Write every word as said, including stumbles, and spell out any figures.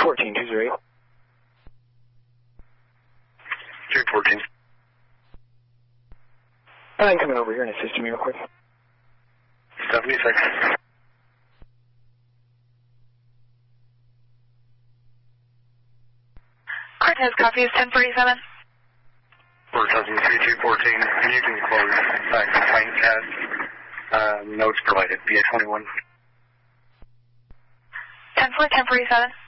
fourteen, two zero eight. two fourteen. I'm coming over here and assisting me real quick. seventy-six. Cortez, copy is ten forty-seven. Cortez, three two fourteen. You can close back to Pine Cat. Uh, notes provided via twenty-one. ten four, ten forty-seven.